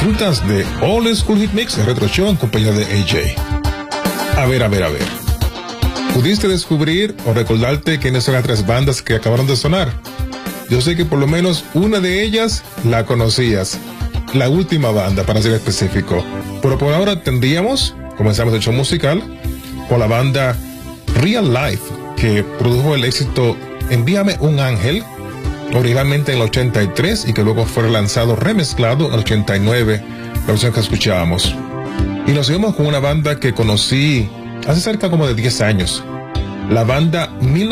Disfrutas de All School Hit Mix, el Retro Show en compañía de AJ. A ver. ¿Pudiste descubrir o recordarte quiénes son las tres bandas que acabaron de sonar? Yo sé que por lo menos una de ellas la conocías. La última banda, para ser específico. Pero por ahora comenzamos el show musical con la banda Real Life, que produjo el éxito Envíame un Ángel, originalmente en el 83 y que luego fue relanzado, remezclado en el 89, la versión que escuchábamos. Y nos seguimos con una banda que conocí hace cerca como de 10 años, la banda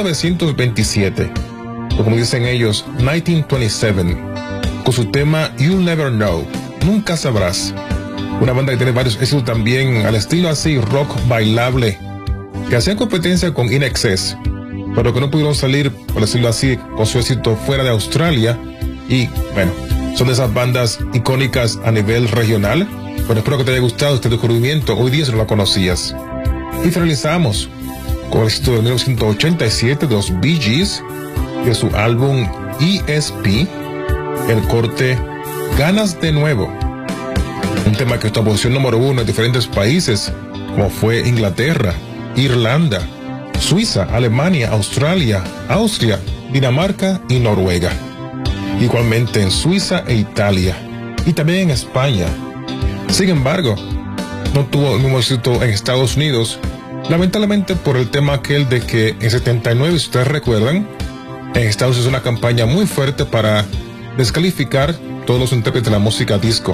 1927, o como dicen ellos, 1927, con su tema You'll Never Know, Nunca Sabrás. Una banda que tiene varios éxitos también al estilo así, rock bailable, que hacían competencia con In Excess, pero que no pudieron salir, por decirlo así, con su éxito fuera de Australia. Y bueno, son de esas bandas icónicas a nivel regional. Pero espero que te haya gustado este descubrimiento. Hoy día si no la conocías. Y finalizamos con el éxito de 1987 de los Bee Gees, de su álbum ESP, el corte Ganas de Nuevo. Un tema que está en posición número 1 en diferentes países, como fue Inglaterra, Irlanda, Suiza, Alemania, Australia, Austria, Dinamarca y Noruega. Igualmente en Suiza e Italia, y también en España. Sin embargo, no tuvo el mismo éxito en Estados Unidos, lamentablemente por el tema aquel de que en 79, si ustedes recuerdan, en Estados Unidos una campaña muy fuerte para descalificar todos los intérpretes de la música disco.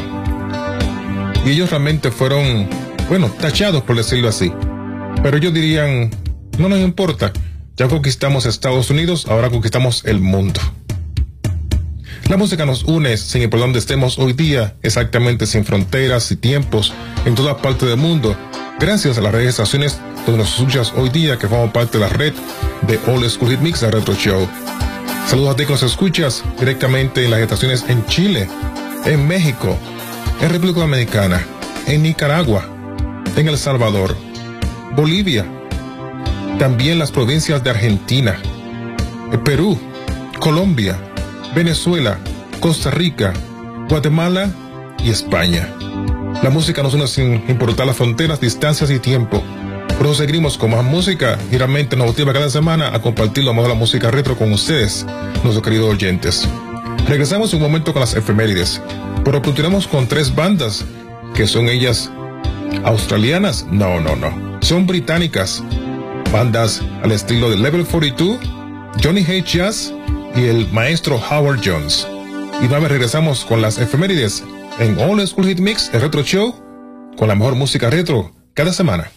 Y ellos realmente fueron, tachados, por decirlo así. Pero ellos dirían, no nos importa, ya conquistamos Estados Unidos, ahora conquistamos el mundo. La música nos une sin importar dónde estemos hoy día, exactamente sin fronteras y tiempos, en toda parte del mundo, gracias a las redes estaciones donde nos escuchas hoy día, que forman parte de la red de All School Hit Mix, el Retro Show. Saludos a ti que nos escuchas directamente en las estaciones en Chile, en México, en República Dominicana, en Nicaragua, en El Salvador, Bolivia, también las provincias de Argentina, Perú, Colombia, Venezuela, Costa Rica, Guatemala y España. La música nos une sin importar las fronteras, distancias y tiempo. Pero seguimos con más música y realmente nos motiva cada semana a compartir lo mejor de la música retro con ustedes, nuestros queridos oyentes. Regresamos un momento con las efemérides, pero continuamos con tres bandas que son ellas australianas. No. Son británicas. Bandas al estilo de Level 42, Johnny H. Jazz y el maestro Howard Jones. Y una vez regresamos con las efemérides en All School Hit Mix, el Retro Show, con la mejor música retro cada semana.